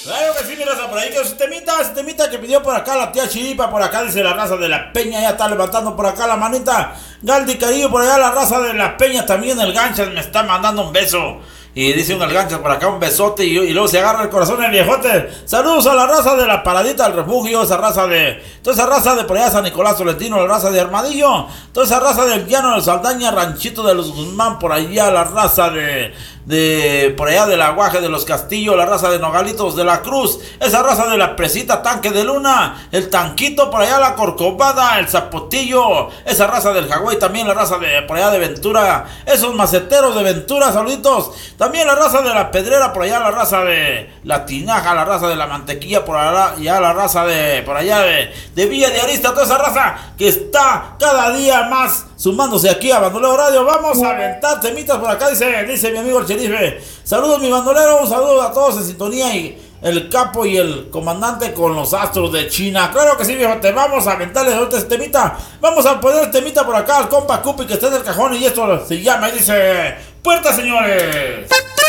Claro que sí, mi raza, por ahí que ese temita que pidió por acá la tía Chiripa, por acá dice la raza de la Peña, ya está levantando por acá la manita. Galdi Carillo, por allá la raza de la Peña, también el Ganchas me está mandando un beso. Y dice un el Ganchas por acá un besote y luego se agarra el corazón el viejote. Saludos a la raza de la Paradita del Refugio, esa raza de... Toda esa raza de por allá San Nicolás Tolentino, la raza de Armadillo. Toda esa raza del Llano del Saldaña, Ranchito de los Guzmán, por allá la raza de por allá del Aguaje de los Castillos, la raza de Nogalitos de la Cruz, esa raza de la Presita Tanque de Luna, el Tanquito por allá la Corcovada, el Zapotillo, esa raza del Hawái, también la raza de por allá de Ventura, esos maceteros de Ventura, saluditos, también la raza de la Pedrera, por allá la raza de la Tinaja, la raza de la Mantequilla, por allá la raza de por allá de Villa de Arista, toda esa raza que está cada día más sumándose aquí a Bandolero Radio. Vamos a aventar temitas por acá, dice mi amigo el Cherife. Saludos mi bandolero, un saludo a todos en sintonía y el capo y el comandante con los astros de China. Claro que sí, viejo, te vamos a aventarles ahorita este temita. Vamos a poner temita por acá al compa Cupi que está en el cajón y esto se llama y dice: ¡Puerta, señores!